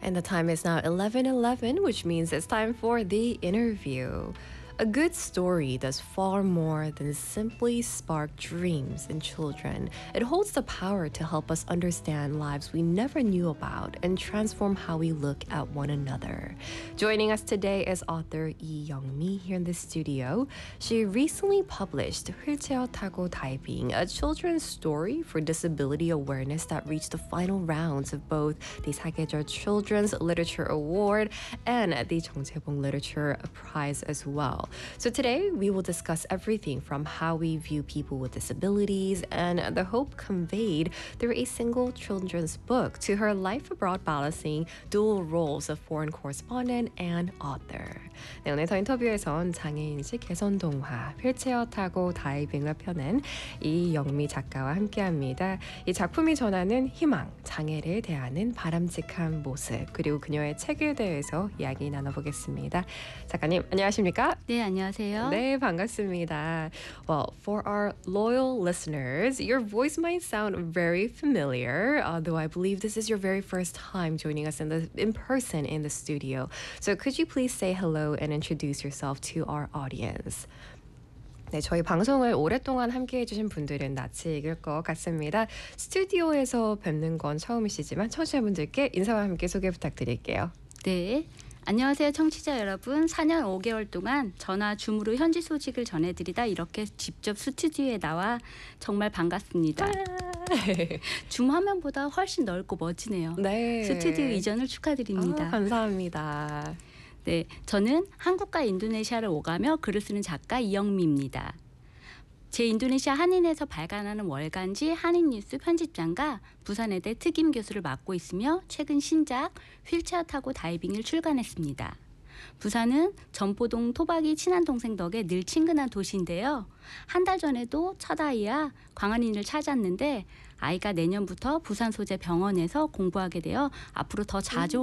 And the time is now 11:11, which means it's time for the interview. A good story does far more than simply spark dreams in children. It holds the power to help us understand lives we never knew about and transform how we look at one another. Joining us today is author Lee Young-mi here in the studio. She recently published 휠체어 타고 다이빙, a children's story for disability awareness that reached the final rounds of both the 사계절 Children's Literature Award and the 정재봉 Literature Prize as well. So today we will discuss everything from how we view people with disabilities and the hope conveyed through a single children's book to her life abroad balancing dual roles of foreign correspondent and author. 네, 오늘 더 인터뷰에선 장애인식 개선동화 휠체어 타고 다이빙을 펴낸 이영미 작가와 함께합니다. 이 작품이 전하는 희망, 장애를 대하는 바람직한 모습 그리고 그녀의 책에 대해서 이야기 나눠보겠습니다. 작가님 안녕하십니까? 네, 안녕하세요. 네, 반갑습니다. Well, for our loyal listeners, your voice might sound very familiar, though I believe this is your very first time joining us in person in the studio. So could you please say hello and introduce yourself to our audience? 네, 저희 방송을 오랫동안 함께해 주신 분들은 낯이 익을 것 같습니다. 스튜디오에서 뵙는 건 처음이시지만 청취자분들께 인사와 함께 소개 부탁드릴게요. 네. 안녕하세요, 청취자 여러분. 4년 5개월 동안 전화 줌으로 현지 소식을 전해드리다 이렇게 직접 스튜디오에 나와 정말 반갑습니다. 줌 화면보다 훨씬 넓고 멋지네요. 네. 스튜디오 이전을 축하드립니다. 감사합니다. 네, 저는 한국과 인도네시아를 오가며 글을 쓰는 작가 이영미입니다. 제 인도네시아 한인에서 발간하는 월간지 한인뉴스 편집장과 부산의대 특임 교수를 맡고 있으며 최근 신작 휠체어 타고 다이빙을 출간했습니다. 부산은 전포동 토박이 친한 동생 덕에 늘 친근한 도시인데요. 한 달 전에도 첫 아이와 광안인을 찾았는데 아이가 내년부터 부산 소재 병원에서 공부하게 되어 앞으로 더 자주